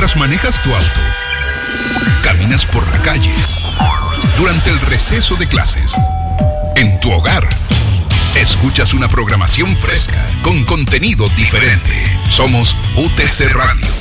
Mientras manejas tu auto, caminas por la calle, durante el receso de clases, en tu hogar, escuchas una programación fresca con contenido diferente. Somos UTC Radio.